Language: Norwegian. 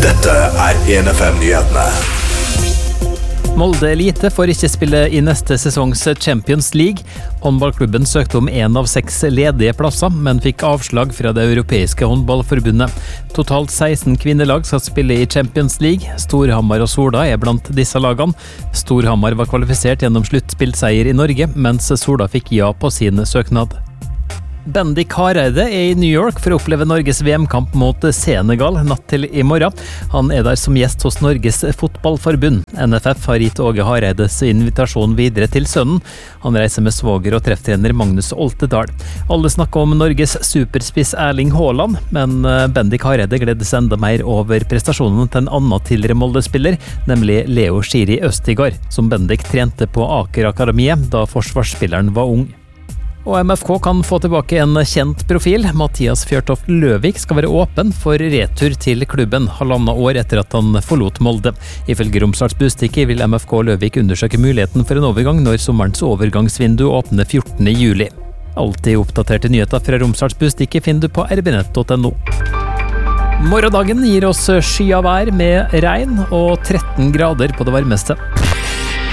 Dette 1FM-nyhetene. Molde Elite får ikke spille i neste sesongs Champions League. Håndballklubben søkte om 1 av 6 ledige plasser, men fikk avslag fra det europeiske håndballforbundet. Totalt 16 kvinnelag skal spille i Champions League. Storhamar og Sola er blant disse lagene. Storhamar var kvalifisert gjennom sluttspillseier i Norge, mens Sola fikk ja på sin søknad. Bendik Hareide er i New York for å oppleve Norges VM-kamp mot Senegal natt til i morgen. Han er der som gjest hos Norges fotballforbund. NFF har gitt Åge Hareides invitasjon videre til sønnen. Han reiser med svoger og trefftrener Magnus Oltedal. Alle snakker om Norges superspiss Erling Haaland, men Bendik Hareide gledes enda mer over prestasjonen til en annen tidligere Molde-spiller, nemlig Leo Schiri Østigard, som Bendik trente på Aker Akademiet da forsvarsspilleren var ung. Og MFK kan få tilbake en kjent profil. Mathias Fjørtoft Løvik skal være åpen for retur til klubben 1,5 år etter at han forlot Molde. Ifølge Romsdals Budstikke vil MFK Løvik undersøke muligheten for en overgang når sommerens overgangsvindu åpner 14. juli. Alltid oppdaterte nyheter fra Romsdals Budstikke finner du på rbnett.no. Morgendagen gir oss skyet vær med regn og 13 grader på det varmeste.